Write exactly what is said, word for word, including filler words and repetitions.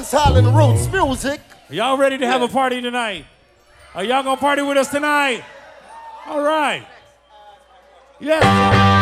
dancehall and roots music. Y'all ready to have a party tonight? Are y'all gonna party with us tonight? All right. Yes.